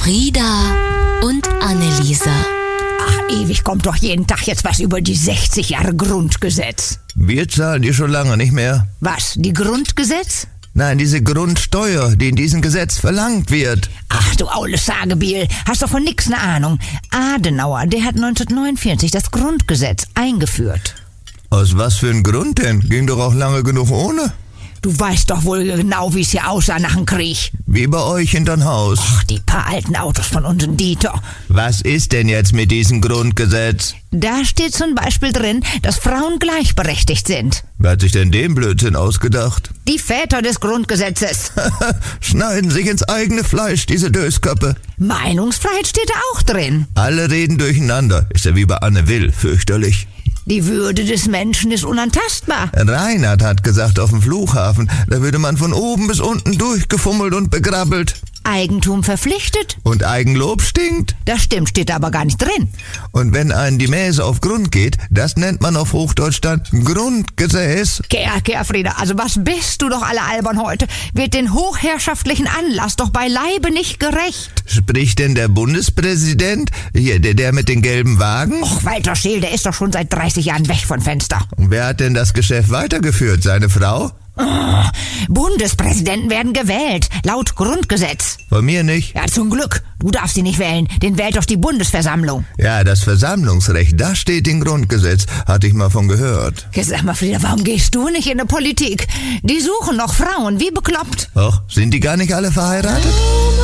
Frieda und Anneliese. Ach, ewig kommt doch jeden Tag jetzt was über die 60 Jahre Grundgesetz. Wir zahlen die schon lange nicht mehr. Was, die Grundgesetz? Nein, diese Grundsteuer, die in diesem Gesetz verlangt wird. Ach du aules Sagebiel, hast doch von nix ne Ahnung. Adenauer, der hat 1949 das Grundgesetz eingeführt. Aus was für ein Grund denn? Ging doch auch lange genug ohne. Du weißt doch wohl genau, wie es hier aussah nach dem Krieg. Wie bei euch hinterm Haus. Ach, die paar alten Autos von unserem Dieter. Was ist denn jetzt mit diesem Grundgesetz? Da steht zum Beispiel drin, dass Frauen gleichberechtigt sind. Wer hat sich denn den Blödsinn ausgedacht? Die Väter des Grundgesetzes. Schneiden sich ins eigene Fleisch, diese Dösköppe. Meinungsfreiheit steht da auch drin. Alle reden durcheinander. Ist ja wie bei Anne Will, fürchterlich. Die Würde des Menschen ist unantastbar. Reinhard hat gesagt, auf dem Flughafen, da würde man von oben bis unten durchgefummelt und begrabbelt. Eigentum verpflichtet? Und Eigenlob stinkt. Das stimmt, steht da aber gar nicht drin. Und wenn einen die Mäse auf Grund geht, das nennt man auf Hochdeutsch dann Grundgesäß. Kehr, Frieda, also was bist du doch alle albern heute? Wird den hochherrschaftlichen Anlass doch beileibe nicht gerecht. Spricht denn der Bundespräsident, hier, der mit den gelben Wagen? Och, Walter Scheel, der ist doch schon seit 30 Jahren weg von Fenster. Und wer hat denn das Geschäft weitergeführt? Seine Frau? Oh, Bundespräsidenten werden gewählt, laut Grundgesetz. Von mir nicht. Ja, zum Glück. Du darfst sie nicht wählen, den wählt doch die Bundesversammlung. Ja, das Versammlungsrecht, das steht im Grundgesetz, hatte ich mal von gehört. Jetzt sag mal, Frieda, warum gehst du nicht in die Politik? Die suchen noch Frauen, wie bekloppt. Och, sind die gar nicht alle verheiratet?